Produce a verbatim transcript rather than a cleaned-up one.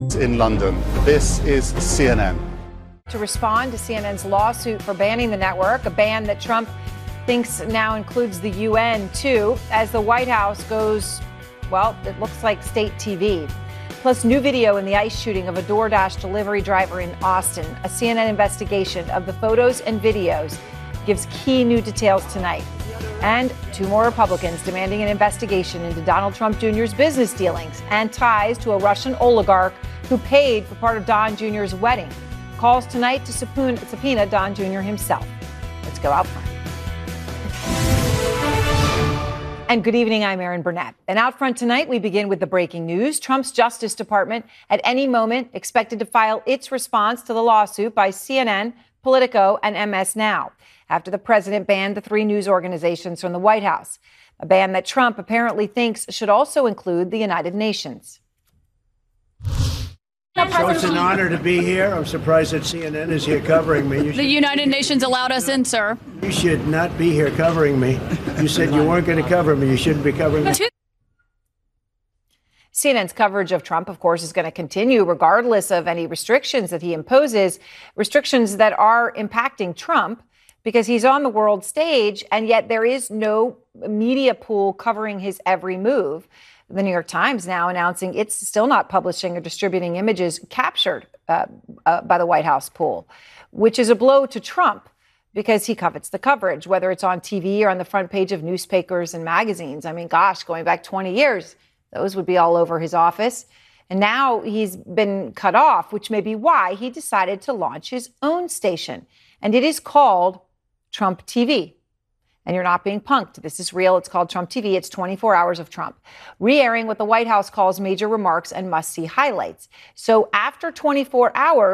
In London, this is C N N. To respond to C N N's lawsuit for banning the network, a ban that Trump thinks now includes the U N, too, as the White House goes, well, it looks like state T V. Plus, new video in the ICE shooting of a DoorDash delivery driver in Austin. A C N N investigation of the photos and videos gives key new details tonight. And two more Republicans demanding an investigation into Donald Trump Junior's business dealings and ties to a Russian oligarch who paid for part of Don Junior's wedding. Calls tonight to subpoena Don Junior himself. Let's go out front. And good evening, I'm Erin Burnett. And out front tonight, we begin with the breaking news. Trump's Justice Department at any moment expected to file its response to the lawsuit by C N N, Politico, and M S Now, after the president banned the three news organizations from the White House, a ban that Trump apparently thinks should also include the United Nations. So it's an honor to be here. I'm surprised that C N N is here covering me. The United Nations allowed us in, sir. You should not be here covering me. You said you weren't going to cover me. You shouldn't be covering me. C N N's coverage of Trump, of course, is going to continue regardless of any restrictions that he imposes, restrictions that are impacting Trump because he's on the world stage, and yet there is no media pool covering his every move. The New York Times now announcing it's still not publishing or distributing images captured uh, uh, by the White House pool, which is a blow to Trump because he covets the coverage, whether it's on T V or on the front page of newspapers and magazines. I mean, gosh, going back twenty years, those would be all over his office. And now he's been cut off, which may be why he decided to launch his own station. And it is called Trump T V. And you're not being punked. This is real. It's called Trump T V. It's twenty-four hours of Trump, re-airing what the White House calls major remarks and must-see highlights. So after twenty-four hours,